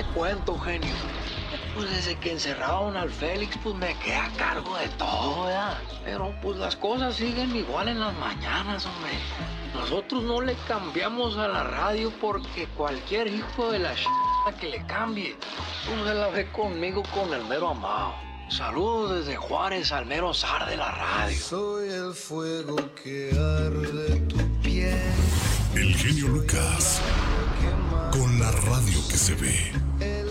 cuento, genio. Pues desde que encerraron al Félix, pues me quedé a cargo de todo, ¿verdad? Pero pues las cosas siguen igual en las mañanas, hombre. Nosotros no le cambiamos a la radio porque cualquier hijo de la que le cambie, pues se la ve conmigo con el mero amado. Saludos desde Juárez al mero zar de la radio. Soy el fuego que arde tu piel. El genio Lucas, con la radio que se ve.